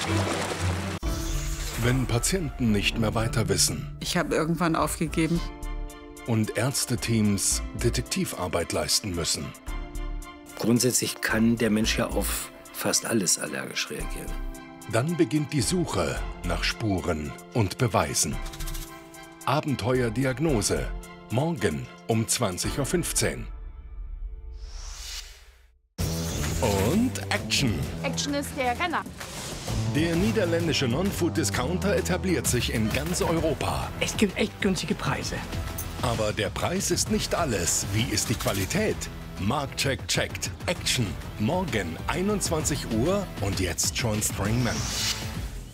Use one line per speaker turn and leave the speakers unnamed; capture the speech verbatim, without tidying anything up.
Wenn Patienten nicht mehr weiter wissen
Ich habe irgendwann aufgegeben.
und Ärzteteams Detektivarbeit leisten müssen,
Grundsätzlich kann der Mensch ja auf fast alles allergisch reagieren.
dann beginnt die Suche nach Spuren und Beweisen. Abenteuerdiagnose. Morgen um zwanzig Uhr fünfzehn. Und Action.
Action ist der Renner.
Der niederländische Non-Food-Discounter etabliert sich in ganz Europa.
Es gibt echt günstige Preise.
Aber der Preis ist nicht alles. Wie ist die Qualität? Marktcheck checkt. Action. Morgen einundzwanzig Uhr und jetzt schon streamen.